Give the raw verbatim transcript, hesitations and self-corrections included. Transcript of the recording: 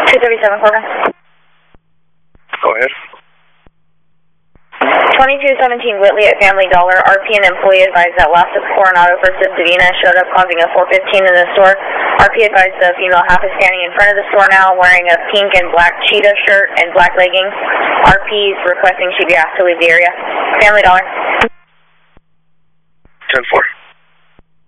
two thirty-seven, Corbin. Go ahead. twenty-two seventeen Whitley at Family Dollar. R P and employee advised that Last of Coronado versus Davina showed up causing a four fifteen in the store. R P advised the female half is standing in front of the store now wearing a pink and black cheetah shirt and black leggings. R P is requesting she be asked to leave the area. Family Dollar.